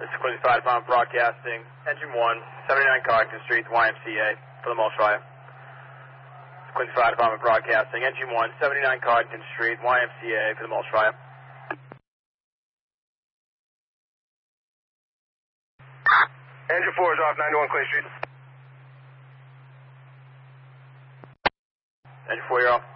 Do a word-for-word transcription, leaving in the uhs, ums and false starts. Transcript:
This is Quincy Fire Department Broadcasting, Engine one, seventy-nine Cogden Street, Y M C A, for the most fire. Quincy Fire Department Broadcasting, Engine one, seventy-nine Cogden Street, Y M C A, for the most fire. Engine four is off, ninety-one Clay Street. Engine four, you're off.